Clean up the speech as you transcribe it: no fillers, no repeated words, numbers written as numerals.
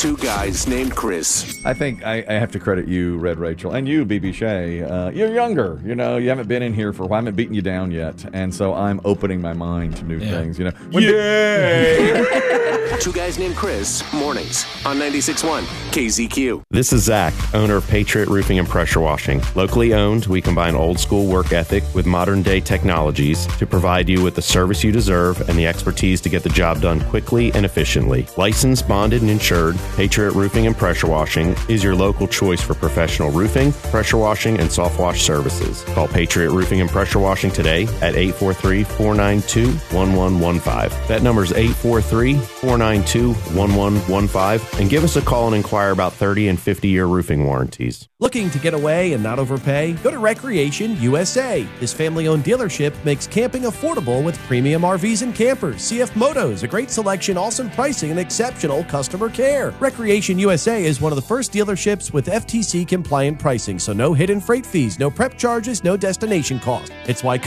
Two guys named Chris. I think I have to credit you, Red Rachel, and you, BB Shea. You're younger. You know, you haven't been in here for a while. I haven't beaten you down yet. And so I'm opening my mind to new things, you know. Yay! Two guys named Chris, mornings on 96.1 KZQ. This is Zach, owner of Patriot Roofing and Pressure Washing. Locally owned, we combine old school work ethic with modern day technologies to provide you with the service you deserve and the expertise to get the job done quickly and efficiently. Licensed, bonded, and insured, Patriot Roofing and Pressure Washing is your local choice for professional roofing, pressure washing, and soft wash services. Call Patriot Roofing and Pressure Washing today at 843-492-1115. That number is 843-492-1115, and give us a call and inquire about 30 and 50-year roofing warranties. Looking to get away and not overpay? Go to Recreation USA. This family-owned dealership makes camping affordable with premium RVs and campers. CF Motos, a great selection, awesome pricing, and exceptional customer care. Recreation USA is one of the first dealerships with FTC-compliant pricing, so no hidden freight fees, no prep charges, no destination cost. It's why